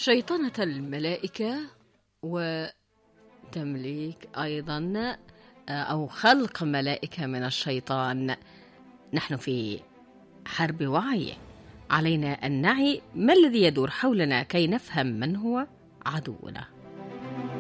شيطنة الملائكة وتمليك أيضا أو خلق ملائكة من الشيطان. نحن في حرب وعي، علينا أن نعي ما الذي يدور حولنا كي نفهم من هو عدونا.